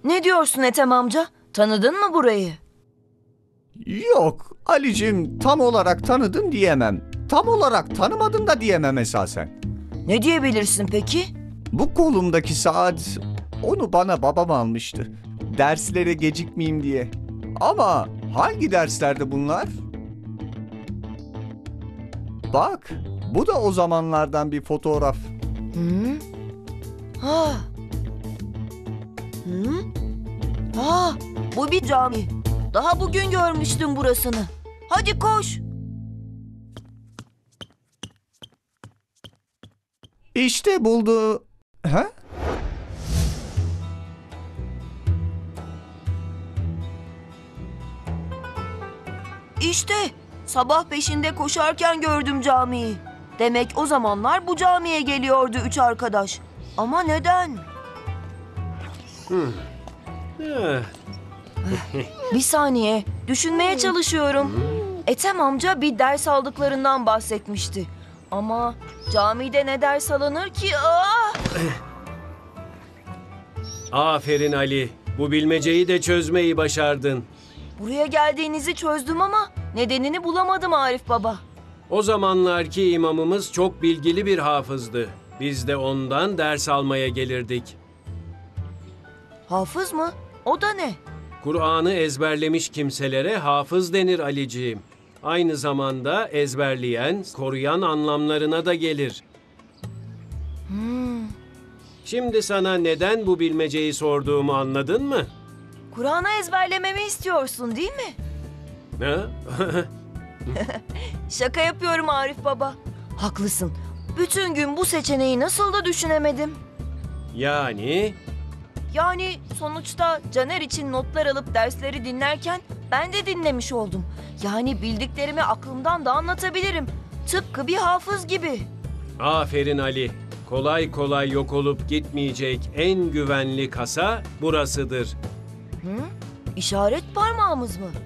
Ne diyorsun Ethem amca? Tanıdın mı burayı? Yok Ali'cim, tam olarak tanıdım diyemem. Tam olarak tanımadım da diyemem esasen. Ne diyebilirsin peki? Bu kolumdaki saat, onu bana babam almıştı. Derslere gecikmeyeyim diye. Ama hangi derslerde bunlar? Bak, bu da o zamanlardan bir fotoğraf. Hı? Ha. Hı? Ha, bu bir cami. Daha bugün görmüştüm burasını. Hadi koş. İşte buldu. Ha? İşte sabah peşinde koşarken gördüm camiyi. Demek o zamanlar bu camiye geliyordu üç arkadaş. Ama neden? Bir saniye, düşünmeye çalışıyorum. Ethem amca bir ders aldıklarından bahsetmişti. Ama camide ne ders alınır ki? Aferin Ali. Bu bilmeceyi de çözmeyi başardın. Buraya geldiğinizi çözdüm ama nedenini bulamadım Arif Baba. O zamanlarki imamımız çok bilgili bir hafızdı. Biz de ondan ders almaya gelirdik. Hafız mı? O da ne? Kur'an'ı ezberlemiş kimselere hafız denir Aliciğim. Aynı zamanda ezberleyen, koruyan anlamlarına da gelir. Şimdi sana neden bu bilmeceyi sorduğumu anladın mı? Kur'an'ı ezberlememi istiyorsun değil mi? Ha? Şaka yapıyorum Arif Baba. Haklısın. Bütün gün bu seçeneği nasıl da düşünemedim. Yani sonuçta Caner için notlar alıp dersleri dinlerken ben de dinlemiş oldum. Yani bildiklerimi aklımdan da anlatabilirim. Tıpkı bir hafız gibi. Aferin Ali. Kolay kolay yok olup gitmeyecek en güvenli kasa burasıdır. Hı? İşaret parmağımız mı?